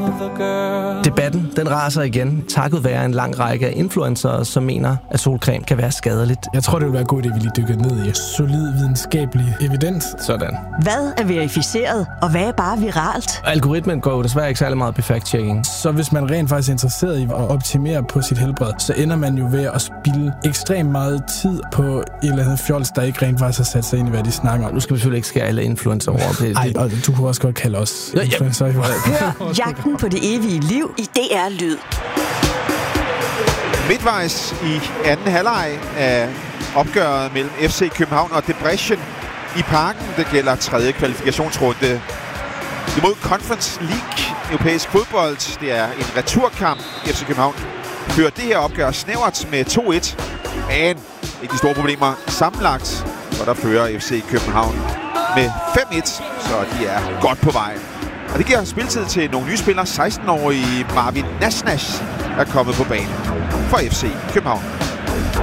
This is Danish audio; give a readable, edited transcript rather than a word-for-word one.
Debatten, den raser igen, takket være en lang række af influencere, som mener, at solcreme kan være skadeligt. Jeg tror, det vil være god idé, at vi lige dykker ned i solid videnskabelig evidens. Sådan. Hvad er verificeret, og hvad er bare viralt? Algoritmen går jo desværre ikke særlig meget op i fact-checking. Så hvis man rent faktisk er interesseret i at optimere på sit helbred, så ender man jo ved at spilde ekstremt meget tid på et eller andet fjols, der ikke rent faktisk har sat sig ind i, hvad de snakker om. Nu skal vi selvfølgelig ikke skære alle influencer over. Nej, og du kunne også godt kalde os influencer. Hør Jagten på det evige liv i DR Lyd. Midtvejs i anden halvleg af opgøret mellem FC København og Debrecen i Parken. Det gælder tredje kvalifikationsrunde imod Conference League, europæisk fodbold. Det er en returkamp. FC København fører det her opgør snævert med 2-1, men ikke de store problemer sammenlagt, og der fører FC København med 5-1, så de er godt på vej. Og det giver spiltid til nogle nye spillere. 16-årige Marvin Nasnas er kommet på banen for FC København.